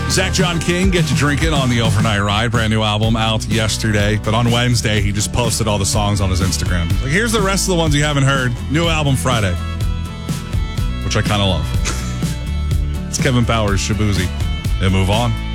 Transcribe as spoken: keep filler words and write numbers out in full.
Zach John King, Get to Drinking on the Overnight Ride. Brand new album out yesterday. But on Wednesday, he just posted all the songs on his Instagram. Like, here's the rest of the ones you haven't heard. New album Friday. Which I kind of love. It's Kevin Powers, Shabuzi. And move on.